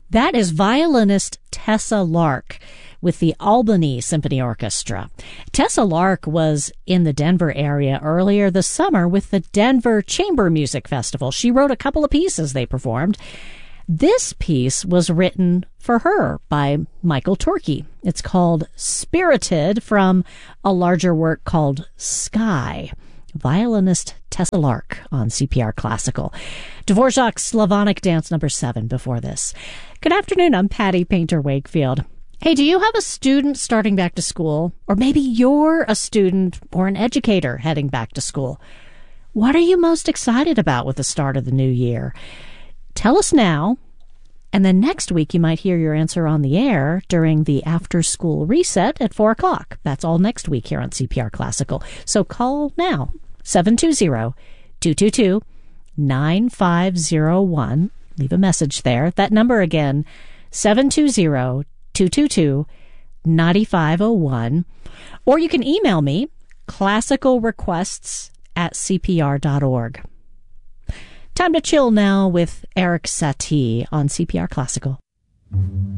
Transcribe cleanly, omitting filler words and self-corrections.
That is violinist Tessa Lark with the Albany Symphony Orchestra. Tessa Lark was in the Denver area earlier this summer with the Denver Chamber Music Festival. She wrote a couple of pieces they performed. This piece was written for her by Michael Torkey. It's called Spirited, from a larger work called Sky. Violinist Tessa Lark on CPR Classical. Dvorak's Slavonic Dance number 7 before this. Good afternoon, I'm Patty Painter Wakefield. Hey, do you have a student starting back to school? Or maybe you're a student or an educator heading back to school. What are you most excited about with the start of the new year? Tell us now, and then next week you might hear your answer on the air during the after-school reset at 4 o'clock. That's all next week here on CPR Classical. So call now, 720-222-9501. Leave a message there. That number again, 720-222-9501. Or you can email me, classicalrequests@cpr.org. Time to chill now with Erik Satie on CPR Classical.